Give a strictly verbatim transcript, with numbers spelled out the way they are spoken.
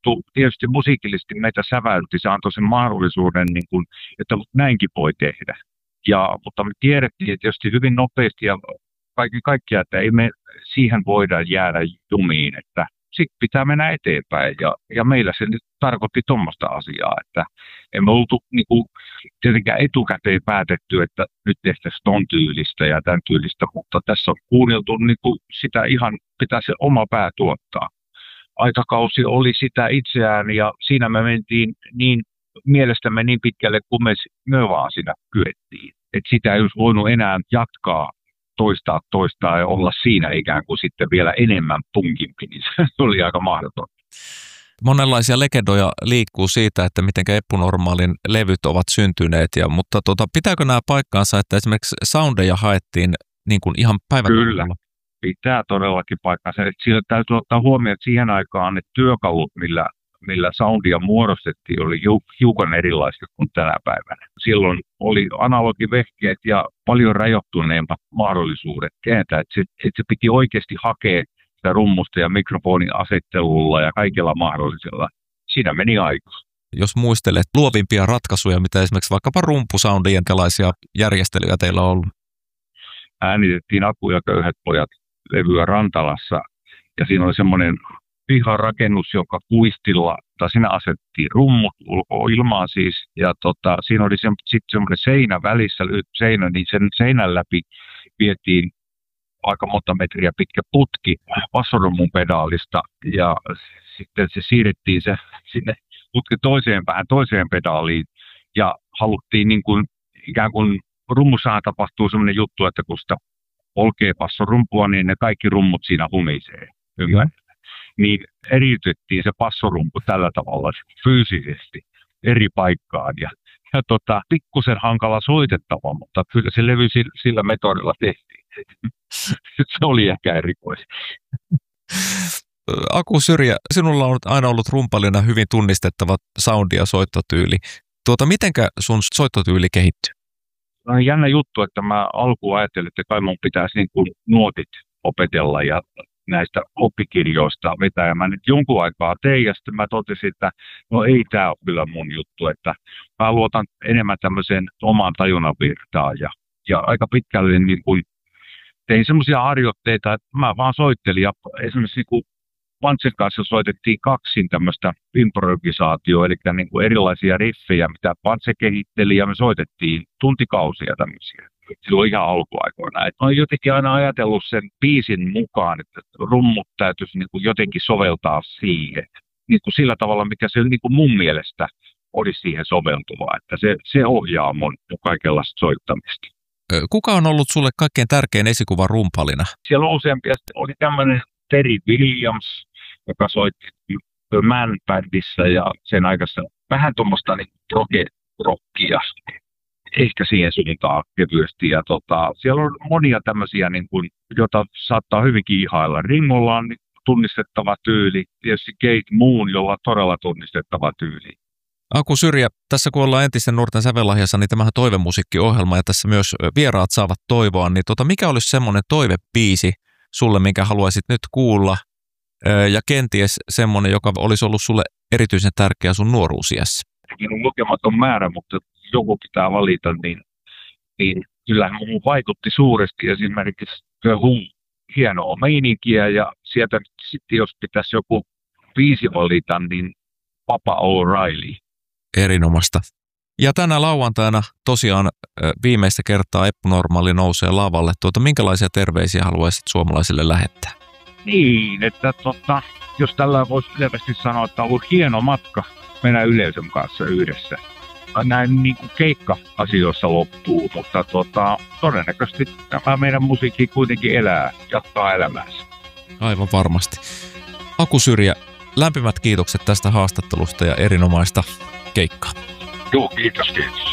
juttu tietysti musiikillisesti meitä säväylti. Se antoi sen mahdollisuuden, niin kuin, että näinkin voi tehdä. Ja, mutta me tiedettiin että tietysti hyvin nopeasti ja kaikki kaikkia, että ei me siihen voida jäädä jumiin, että sitten pitää mennä eteenpäin. Ja, ja meillä se nyt tarkoitti tuommoista asiaa, että emme oltu niin kuin, tietenkään etukäteen päätetty, että nyt tehtäisiin ton tyylistä ja tämän tyylistä, mutta tässä on kuunneltu niin kuin sitä ihan pitää se oma pää tuottaa. Aikakausi oli sitä itseään ja siinä me mentiin niin mielestämme niin pitkälle, kun me, me vaan siinä kyettiin. Että sitä ei olisi voinut enää jatkaa, toistaa, toistaa ja olla siinä ikään kuin sitten vielä enemmän punkimpi, niin se oli aika mahdoton. Monenlaisia legendoja liikkuu siitä, että miten Eppu Normaalin levyt ovat syntyneet, ja, mutta tota, pitääkö nämä paikkaansa, että esimerkiksi soundeja haettiin niin kuin ihan päivän Kyllä, tavalla? Pitää todellakin paikkaansa. Sillä täytyy ottaa huomioon, että siihen aikaan ne työkalut, millä, millä soundia muodostettiin, oli hiukan erilaisia kuin tänä päivänä. Silloin oli analogivehkeet ja paljon rajoittuneemmat mahdollisuudet kääntää, että se, että se piti oikeasti hakea sitä rummusta ja mikrofonin asettelulla ja kaikilla mahdollisilla. Siinä meni aikaa. Jos muistelet luovimpia ratkaisuja, mitä esimerkiksi vaikkapa rumpusoundien tällaisia järjestelyjä teillä on ollut? Äänitettiin Aku ja köyhät pojat levyä Rantalassa ja siinä oli semmoinen piharakennus, joka kuistilla, tai siinä asettiin rummut ulkoilmaan siis, ja tota, siinä oli se, sitten semmoinen seinä välissä, seinä, niin sen seinän läpi vietiin aika monta metriä pitkä putki bassorummun pedaalista, ja sitten se siirrettiin se sinne putki toiseen päähän, toiseen pedaaliin, ja haluttiin niin kuin, ikään kuin rummussahan tapahtuu semmoinen juttu, että kun sitä polkee bassorumpua, niin ne kaikki rummut siinä humisee. Ymmärrät? Niin eriytettiin se bassorumpu tällä tavalla fyysisesti eri paikkaan. Ja, ja tota, pikkusen hankala soitettava, mutta kyllä se levy sillä metodilla tehtiin. Se oli ehkä erikoista. Aku Syrjä, sinulla on aina ollut rumpalina hyvin tunnistettava soundi ja soittotyyli. Tuota, mitenkä sun soittotyyli kehittyy? On jännä juttu, että mä alkuun ajattelin, että kai mun pitäisi niin kuin nuotit opetella ja näistä oppikirjoista vetää. Ja mä nyt jonkun aikaa tein ja sitten mä totesin, että no ei tää ole kyllä mun juttu, että mä luotan enemmän tämmöiseen omaan tajunnanvirtaan ja, ja aika pitkälle niin kuin tein semmoisia harjoitteita, että mä vaan soittelin ja esimerkiksi niin kuin Pantsen kanssa soitettiin kaksin tämmöistä improvisaatioa, eli niin kuin erilaisia riffejä, mitä Pantse kehitteli ja me soitettiin tuntikausia tämmöisiä. Silloin ihan alkuaikoina. Et olen jotenkin aina ajatellut sen biisin mukaan, että rummut täytyisi niin kuin jotenkin soveltaa siihen. Niin kuin sillä tavalla, mikä se niin kuin mun mielestä olisi siihen soveltuvaa. Että se, se ohjaa mun kaikenlaista soittamista. Kuka on ollut sulle kaikkein tärkein esikuva rumpalina? Siellä on useampia. Oli tämmöinen Terry Williams, joka soitti The Man-bändissä ja sen aikaisessa vähän tuommoista niin proge-rockia. Ehkä siihen suuntaan kevyesti. Ja tota, siellä on monia tämmöisiä, niin kuin, joita saattaa hyvinkin ihailla. Ringolla on tunnistettava tyyli, tietysti Kate Moon, jolla on todella tunnistettava tyyli. Aku Syrjä, tässä kun ollaan entisten nuorten sävellahjassa, niin tämähän on toivemusiikkiohjelma ja tässä myös vieraat saavat toivoa. Niin tota, mikä olisi semmoinen toivebiisi sulle, minkä haluaisit nyt kuulla ja kenties semmoinen, joka olisi ollut sulle erityisen tärkeä sun nuoruusiässä? On lukematon määrä, mutta joku pitää valita, niin, niin kyllähän minun vaikutti suuresti esimerkiksi The Who, hienoa meininkiä, ja sieltä sitten jos pitäisi joku biisi valita, niin Papa O'Reilly. Erinomaista. Ja tänä lauantaina tosiaan viimeistä kertaa Eppu Normaali nousee lavalle. Tuota, minkälaisia terveisiä haluaisit suomalaisille lähettää? Niin, että tota, jos tällä voisi selvästi sanoa, että on ollut hieno matka mennä yleisön kanssa yhdessä. Näin niin kuin keikka-asioissa loppuu, mutta tota, todennäköisesti tämä meidän musiikki kuitenkin elää, jatkaa elämäänsä. Aivan varmasti. Aku Syrjä, lämpimät kiitokset tästä haastattelusta ja erinomaista keikkaa. Joo, kiitos, kiitos.